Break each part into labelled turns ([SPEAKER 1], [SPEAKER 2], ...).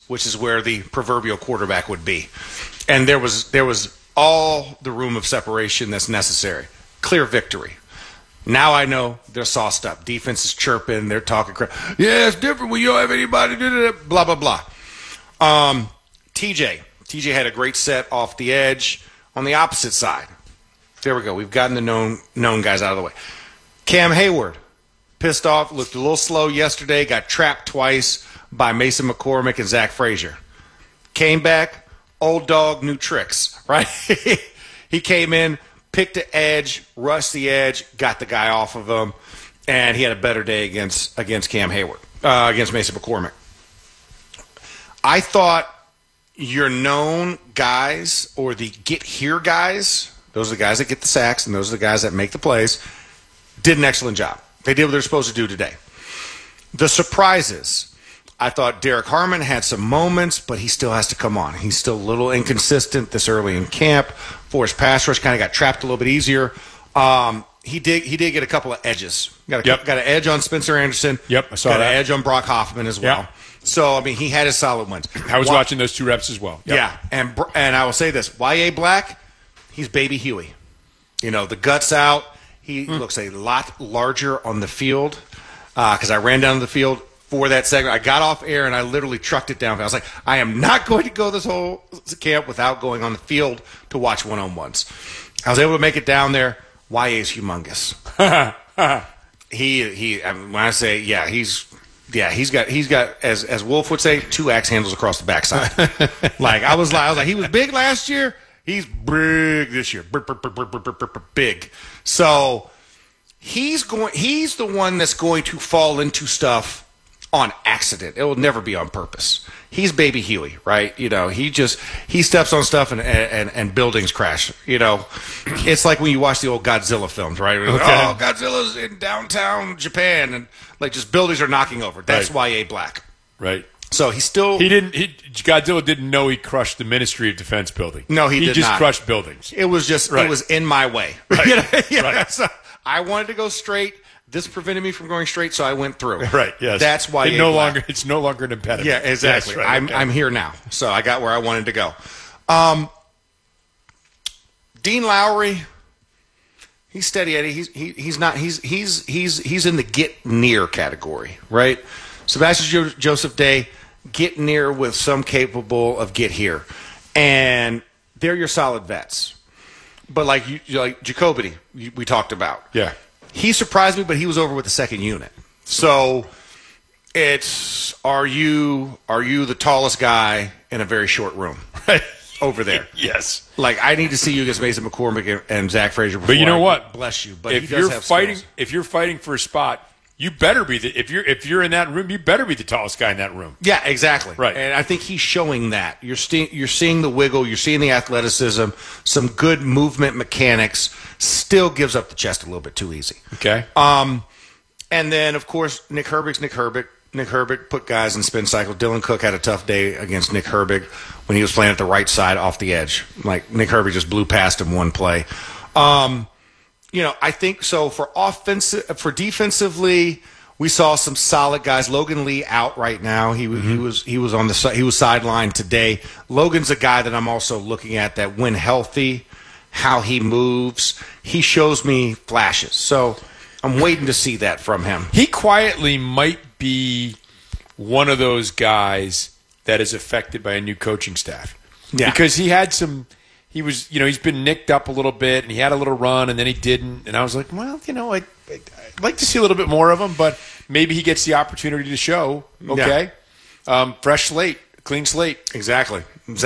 [SPEAKER 1] which is where the proverbial quarterback would be. And there was all the room of separation that's necessary. Clear victory. Now I know they're sauced up. Defense is chirping. They're talking crap. Yeah, it's different when you don't have anybody. Blah, blah, blah. TJ had a great set off the edge on the opposite side. There we go. We've gotten the known guys out of the way. Cam Hayward, pissed off, looked a little slow yesterday, got trapped twice by Mason McCormick and Zach Frazier. Came back, old dog, new tricks, right? He came in, picked the edge, rushed the edge, got the guy off of him, and he had a better day against Cam Hayward, against Mason McCormick. I thought your known guys, or the get-here guys, those are the guys that get the sacks, and those are the guys that make the plays, did an excellent job. They did what they're supposed to do today. The surprises, I thought Derek Harmon had some moments, but he still has to come on. He's still a little inconsistent this early in camp. Forced pass rush kind of got trapped a little bit easier. He did get a couple of edges. Got an edge on Spencer Anderson.
[SPEAKER 2] Yep, I saw
[SPEAKER 1] got
[SPEAKER 2] that.
[SPEAKER 1] an edge on Brock Hoffman as well.
[SPEAKER 2] Yep.
[SPEAKER 1] So, I mean, he had his solid wins.
[SPEAKER 2] I was watching those 2 reps as well. Yep.
[SPEAKER 1] Yeah, and I will say this. Y.A. Black, he's baby Huey. You know, the guts out. He looks a lot larger on the field because I ran down to the field for that segment. I got off air and I literally trucked it down. I was like, I am not going to go this whole camp without going on the field to watch one-on-ones. I was able to make it down there. Y.A.'s humongous. When I say, he's got as Wolf would say, 2 axe handles across the backside. I was like, he was big last year. He's big this year. Big. So he's the one that's going to fall into stuff on accident. It will never be on purpose. He's baby Huey, right? You know, he steps on stuff and buildings crash. You know, it's like when you watch the old Godzilla films, right? Like, oh, Godzilla's in downtown Japan, and like just buildings are knocking over. That's
[SPEAKER 2] right.
[SPEAKER 1] Y.A. Black.
[SPEAKER 2] Right.
[SPEAKER 1] So
[SPEAKER 2] Godzilla didn't know he crushed the Ministry of Defense building.
[SPEAKER 1] No, he did not.
[SPEAKER 2] He just crushed buildings.
[SPEAKER 1] It was just, It was in my way.
[SPEAKER 2] Right.
[SPEAKER 1] Right. So I wanted to go straight. This prevented me from going straight, so I went through.
[SPEAKER 2] Right, yes.
[SPEAKER 1] That's why
[SPEAKER 2] it's no longer an impediment.
[SPEAKER 1] Yeah, exactly.
[SPEAKER 2] Yes, right, okay.
[SPEAKER 1] I'm here now. So I got where I wanted to go. Dean Lowry, he's steady Eddie. He's in the get near category, right? Sebastian Joseph Day, get near with some capable of get here. And they're your solid vets. But like Jacoby, we talked about.
[SPEAKER 2] Yeah.
[SPEAKER 1] He surprised me, but he was over with the second unit. So it's are you the tallest guy in a very short room over there?
[SPEAKER 2] Yes.
[SPEAKER 1] Like I need to see you against Mason McCormick and Zach Frazier.
[SPEAKER 2] But you know what?
[SPEAKER 1] Bless you. But
[SPEAKER 2] if you're fighting for a spot, you better be if you're in that room, you better be the tallest guy in that room.
[SPEAKER 1] Yeah, exactly.
[SPEAKER 2] Right.
[SPEAKER 1] And I think he's showing that. You're seeing the wiggle, you're seeing the athleticism, some good movement mechanics. Still gives up the chest a little bit too easy.
[SPEAKER 2] Okay.
[SPEAKER 1] And then of course Nick Herbig's Nick Herbig. Nick Herbig put guys in spin cycle. Dylan Cook had a tough day against Nick Herbig when he was playing at the right side off the edge. Like Nick Herbig just blew past him one play. I think so for defensively, we saw some solid guys. Logan Lee out right now. He was sidelined today. Logan's a guy that I'm also looking at that when healthy, how he moves, he shows me flashes. So I'm waiting to see that from him.
[SPEAKER 2] He quietly might be one of those guys that is affected by a new coaching staff.
[SPEAKER 1] Yeah.
[SPEAKER 2] Because he had some. He was, he's been nicked up a little bit, and he had a little run, and then he didn't. And I was like, well, I'd like to see a little bit more of him, but maybe he gets the opportunity to show. Okay, fresh slate, clean slate.
[SPEAKER 1] Exactly.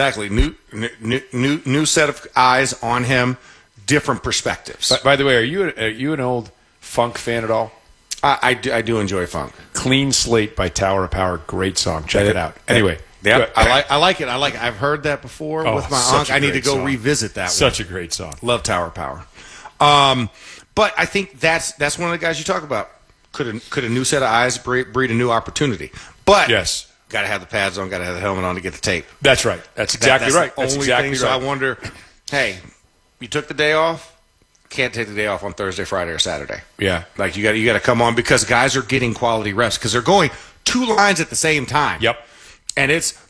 [SPEAKER 1] New set of eyes on him, different perspectives.
[SPEAKER 2] By the way, are you an old funk fan at all?
[SPEAKER 1] I do enjoy funk.
[SPEAKER 2] Clean Slate by Tower of Power, great song. Check it out. Anyway.
[SPEAKER 1] Yeah, I like it. I've heard that before with my uncle. I need to go revisit that.
[SPEAKER 2] Such a great song.
[SPEAKER 1] Love Tower Power. But I think that's one of the guys you talk about. Could a new set of eyes breed a new opportunity? But
[SPEAKER 2] yes,
[SPEAKER 1] got to have the pads on, got to have the helmet on to get the tape.
[SPEAKER 2] That's right. That's exactly right.
[SPEAKER 1] That's exactly right. So I wonder, hey, you took the day off. Can't take the day off on Thursday, Friday, or Saturday.
[SPEAKER 2] Yeah,
[SPEAKER 1] like you got to come on because guys are getting quality reps because they're going 2 lines at the same time.
[SPEAKER 2] Yep.
[SPEAKER 1] And it's